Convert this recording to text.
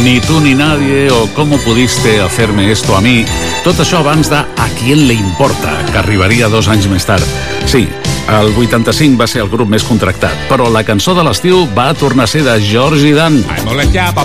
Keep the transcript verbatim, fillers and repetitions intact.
Ni tu ni nadie o cómo pudiste hacerme esto a mi. Tot això abans de A quién le importa, que arribaria dos anys més tard. Sí, el vuitanta-cinc va ser el grup més contractat, però la cançó de l'estiu va tornar a ser de George Dan.